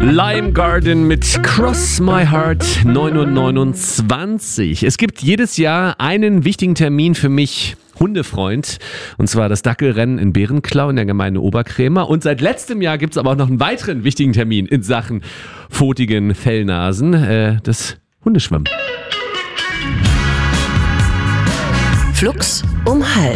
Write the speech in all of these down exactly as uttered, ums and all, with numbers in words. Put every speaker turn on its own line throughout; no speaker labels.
Lime Garden mit Cross My Heart, neun Uhr neunundzwanzig. Es gibt jedes Jahr einen wichtigen Termin für mich, Hundefreund, und zwar das Dackelrennen in Bärenklau in der Gemeinde Oberkrämer. Und seit letztem Jahr gibt es aber auch noch einen weiteren wichtigen Termin in Sachen pfotigen Fellnasen, äh, das Hundeschwimmen.
Flux um halb.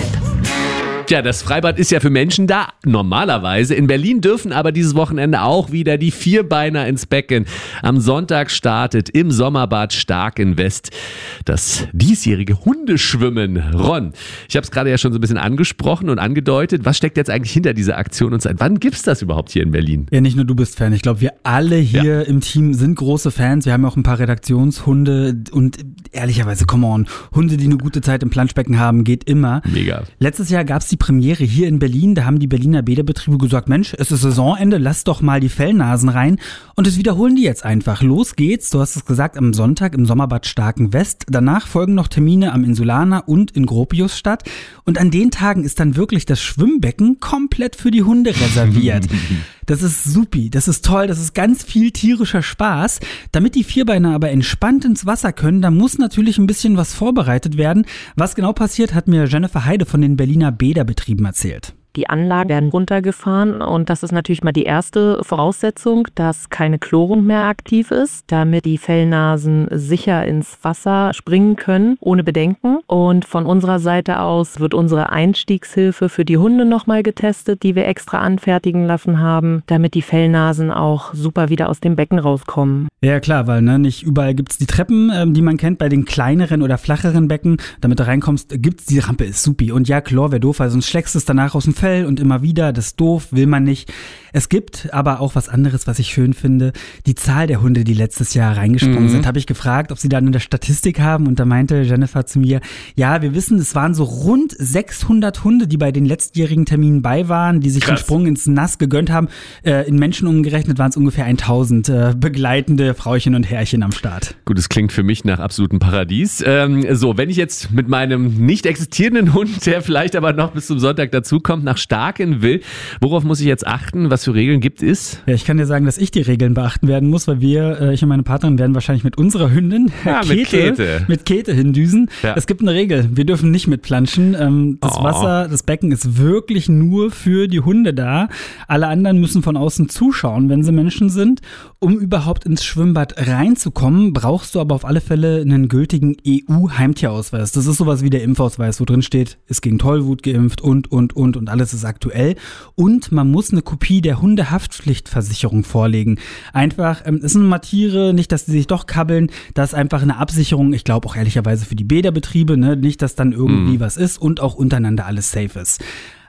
Tja, das Freibad ist ja für Menschen da, normalerweise. In Berlin dürfen aber dieses Wochenende auch wieder die Vierbeiner ins Becken. Am Sonntag startet im Sommerbad Stark-in-West das diesjährige Hundeschwimmen. Ron, ich habe es gerade ja schon so ein bisschen angesprochen und angedeutet. Was steckt jetzt eigentlich hinter dieser Aktion und seit wann gibt's das überhaupt hier in Berlin?
Ja, nicht nur du bist Fan. Ich glaube, wir alle hier ja. im Team sind große Fans. Wir haben ja auch ein paar Redaktionshunde und ehrlicherweise, come on, Hunde, die eine gute Zeit im Planschbecken haben, geht immer.
Mega.
Letztes Jahr gab's die Premiere hier in Berlin, da haben die Berliner Bäderbetriebe gesagt, Mensch, es ist Saisonende, lass doch mal die Fellnasen rein, und das wiederholen die jetzt einfach. Los geht's, du hast es gesagt, am Sonntag im Sommerbad Stark-in-West, danach folgen noch Termine am Insulaner und in Gropiusstadt, und an den Tagen ist dann wirklich das Schwimmbecken komplett für die Hunde reserviert. Das ist supi, das ist toll, das ist ganz viel tierischer Spaß. Damit die Vierbeiner aber entspannt ins Wasser können, da muss natürlich ein bisschen was vorbereitet werden. Was genau passiert, hat mir Jennifer Heide von den Berliner Bäderbetrieben erzählt.
Die Anlagen werden runtergefahren und das ist natürlich mal die erste Voraussetzung, dass keine Chlorung mehr aktiv ist, damit die Fellnasen sicher ins Wasser springen können, ohne Bedenken. Und von unserer Seite aus wird unsere Einstiegshilfe für die Hunde nochmal getestet, die wir extra anfertigen lassen haben, damit die Fellnasen auch super wieder aus dem Becken rauskommen.
Ja klar, weil ne, nicht überall gibt es die Treppen, ähm, die man kennt bei den kleineren oder flacheren Becken. Damit du reinkommst, gibt's die Rampe, ist supi. Und ja, Chlor wäre doof, weil sonst schlägst du es danach aus dem Fell und immer wieder, das ist doof, will man nicht. Es gibt aber auch was anderes, was ich schön finde. Die Zahl der Hunde, die letztes Jahr reingesprungen mhm. sind, habe ich gefragt, ob sie dann in der Statistik haben, und da meinte Jennifer zu mir, ja, wir wissen, es waren so rund sechshundert Hunde, die bei den letztjährigen Terminen bei waren, die sich Krass. den Sprung ins Nass gegönnt haben. Äh, in Menschen umgerechnet waren es ungefähr tausend äh, begleitende Frauchen und Herrchen am Start.
Gut, es klingt für mich nach absolutem Paradies. Ähm, so, wenn ich jetzt mit meinem nicht existierenden Hund, der vielleicht aber noch bis zum Sonntag dazukommt, nach Starken will, worauf muss ich jetzt achten? Was für Regeln gibt es?
Ja, ich kann dir sagen, dass ich die Regeln beachten werden muss, weil wir, äh, ich und meine Partnerin, werden wahrscheinlich mit unserer Hündin
ja,
Käthe,
mit Käthe
mit Käthe hindüsen.
Ja.
Es gibt eine Regel, wir dürfen nicht mitplanschen. Ähm, das oh. Wasser, das Becken ist wirklich nur für die Hunde da. Alle anderen müssen von außen zuschauen, wenn sie Menschen sind. Um überhaupt ins Schwimmbad reinzukommen, brauchst du aber auf alle Fälle einen gültigen E U-Heimtierausweis. Das ist sowas wie der Impfausweis, wo drin steht, ist gegen Tollwut geimpft und, und, und und alles ist aktuell. Und man muss eine Kopie der Hundehaftpflichtversicherung vorlegen. Einfach, ähm, es sind immer Tiere, nicht, dass die sich doch kabbeln, das ist einfach eine Absicherung, ich glaube auch ehrlicherweise für die Bäderbetriebe, ne? Nicht, dass dann irgendwie mhm. was ist und auch untereinander alles safe ist.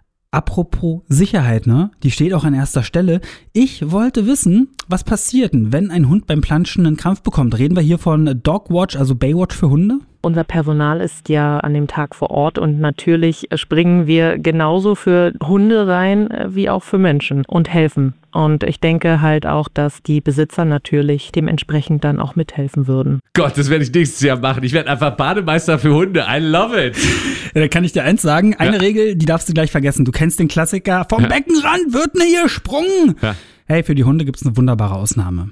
Apropos Sicherheit, ne? Die steht auch an erster Stelle. Ich wollte wissen, was passiert denn, wenn ein Hund beim Planschen einen Krampf bekommt? Reden wir hier von Dogwatch, also Baywatch für Hunde?
Unser Personal ist ja an dem Tag vor Ort und natürlich springen wir genauso für Hunde rein wie auch für Menschen und helfen. Und ich denke halt auch, dass die Besitzer natürlich dementsprechend dann auch mithelfen würden.
Gott, das werde ich nächstes Jahr machen. Ich werde einfach Bademeister für Hunde. I love it.
Ja, da kann ich dir eins sagen. Eine ja. Regel, die darfst du gleich vergessen. Du kennst den Klassiker, vom ja. Beckenrand wird ne hier gesprungen. Ja. Hey, für die Hunde gibt es eine wunderbare Ausnahme.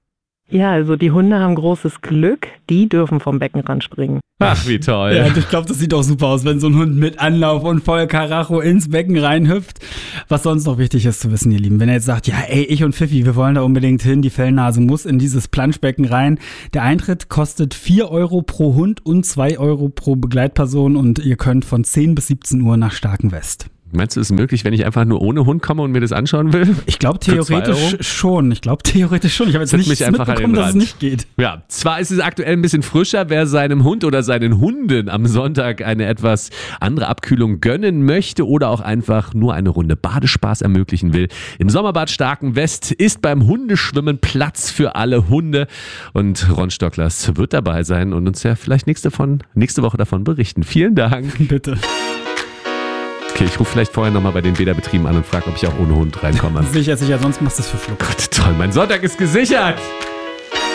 Ja, also die Hunde haben großes Glück, die dürfen vom Beckenrand springen.
Ach, wie toll.
Ja, ich glaube, das sieht auch super aus, wenn so ein Hund mit Anlauf und voll Karacho ins Becken reinhüpft. Was sonst noch wichtig ist zu wissen, ihr Lieben, wenn er jetzt sagt, ja ey, ich und Pfiffi, wir wollen da unbedingt hin, die Fellnase muss in dieses Planschbecken rein. Der Eintritt kostet vier Euro pro Hund und zwei Euro pro Begleitperson, und ihr könnt von zehn bis siebzehn Uhr nach Starken-West.
Meinst du, es ist möglich, wenn ich einfach nur ohne Hund komme und mir das anschauen will?
Ich glaube theoretisch schon. Ich glaube theoretisch schon. Ich habe jetzt
Setz
nicht
mich einfach
mitbekommen, dass es nicht geht.
Ja, zwar ist es aktuell ein bisschen frischer, wer seinem Hund oder seinen Hunden am Sonntag eine etwas andere Abkühlung gönnen möchte oder auch einfach nur eine Runde Badespaß ermöglichen will. Im Sommerbad Starken-West ist beim Hundeschwimmen Platz für alle Hunde, und Ron Stocklers wird dabei sein und uns ja vielleicht nächste, von, nächste Woche davon berichten. Vielen Dank.
Bitte.
Okay, ich rufe vielleicht vorher nochmal bei den Bäderbetrieben an und frage, ob ich auch ohne Hund reinkomme.
Sicher, sicher, sonst machst du es für Flug.
Gott, toll, mein Sonntag ist gesichert!